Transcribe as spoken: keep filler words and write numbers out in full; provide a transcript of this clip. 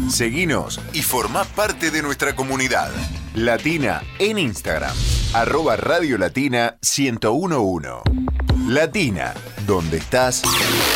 Seguinos y formá parte de nuestra comunidad. Latina en Instagram, arroba Radio Latina ciento uno punto uno. Latina, donde estás